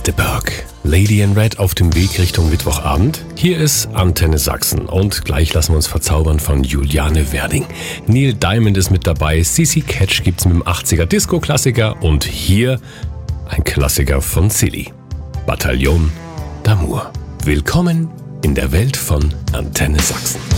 the Berg. Lady in Red auf dem Weg Richtung Mittwochabend. Hier ist Antenne Sachsen und gleich lassen wir uns verzaubern von Juliane Werding. Neil Diamond ist mit dabei, CC Catch gibt's mit dem 80er Disco-Klassiker und hier ein Klassiker von Silly. Bataillon d'Amour. Willkommen in der Welt von Antenne Sachsen.